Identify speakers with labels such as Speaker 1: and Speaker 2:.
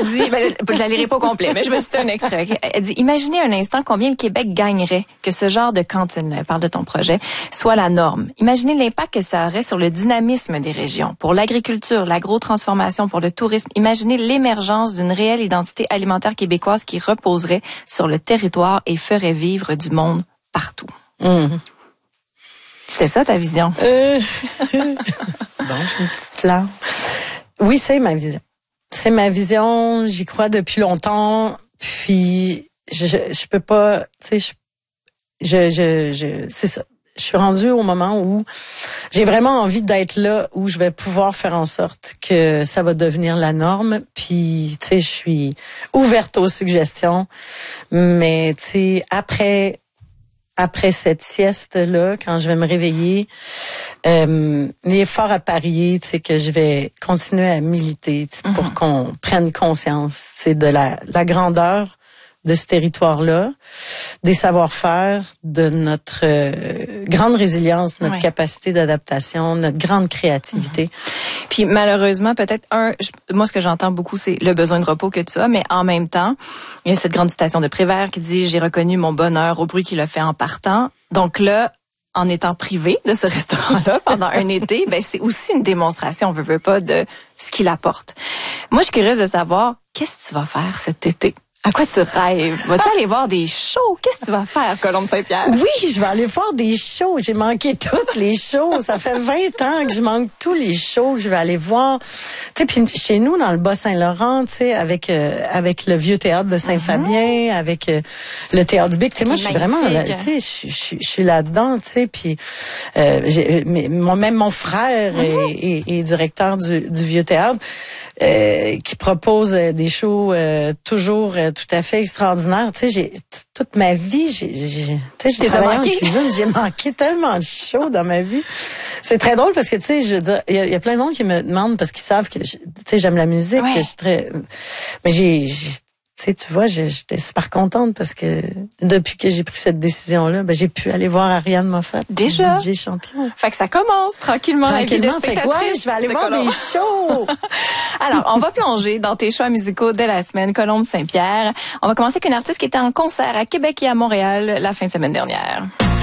Speaker 1: dit, je la lirai pas au complet, mais je vais citer un extrait. Okay? Elle dit, imaginez un instant combien le Québec gagnerait que ce genre de cantine, elle parle de ton projet, soit la norme. Imaginez l'impact que ça aurait sur le dynamisme des régions, pour l'agriculture, l'agro-transformation, pour le tourisme. Imaginez l'émergence d'une réelle identité alimentaire québécoise qui reposerait sur le territoire et ferait vivre du monde partout. C'était ça ta vision?
Speaker 2: Bon, j'ai une petite larme. Oui, c'est ma vision. C'est ma vision, j'y crois depuis longtemps, puis je peux pas, tu sais, c'est ça. Je suis rendue au moment où j'ai vraiment envie d'être là, où je vais pouvoir faire en sorte que ça va devenir la norme. Puis, tu sais, je suis ouverte aux suggestions, mais tu sais, après cette sieste-là, quand je vais me réveiller, il est fort à parier, tu sais, que je vais continuer à militer, pour qu'on prenne conscience, tu sais, de la grandeur de ce territoire-là, des savoir-faire, de notre grande résilience, notre capacité d'adaptation, notre grande créativité.
Speaker 1: Puis malheureusement, peut-être moi ce que j'entends beaucoup, c'est le besoin de repos que tu as, mais en même temps, il y a cette grande citation de Prévert qui dit « J'ai reconnu mon bonheur au bruit qu'il a fait en partant ». Donc là, en étant privé de ce restaurant-là pendant un été, ben c'est aussi une démonstration, on veut pas, de ce qu'il apporte. Moi, je suis curieuse de savoir, qu'est-ce que tu vas faire cet été? À quoi tu rêves? Vas-tu aller voir des shows? Qu'est-ce que tu vas faire, Colombe-Saint-Pierre?
Speaker 2: Oui, je vais aller voir des shows. J'ai manqué toutes les shows. Ça fait 20 ans que je manque tous les shows que je vais aller voir. Tu sais, puis chez nous, dans le Bas-Saint-Laurent, tu sais, avec le vieux théâtre de Saint-Fabien, avec le théâtre du Bic. Tu sais, moi, je suis vraiment, tu sais, je suis là-dedans, tu sais, puis même mon frère est directeur du vieux théâtre, qui propose des shows toujours tout à fait extraordinaires. Tu sais, j'ai toute ma vie, j'ai travaillé en cuisine, j'ai manqué tellement de shows dans ma vie. C'est très drôle parce que tu sais, je veux dire, il y a plein de monde qui me demandent parce qu'ils savent que tu sais, j'aime la musique, que je suis très, mais tu sais, tu vois, j'étais super contente parce que depuis que j'ai pris cette décision-là, ben j'ai pu aller voir Ariane Moffat,
Speaker 1: déjà
Speaker 2: DJ Champion.
Speaker 1: Fait que ça commence tranquillement la vie de spectatrice.
Speaker 2: Je vais aller voir des shows.
Speaker 1: Alors, on va plonger dans tes choix musicaux de la semaine, Colombe-Saint-Pierre. On va commencer avec une artiste qui était en concert à Québec et à Montréal la fin de semaine dernière.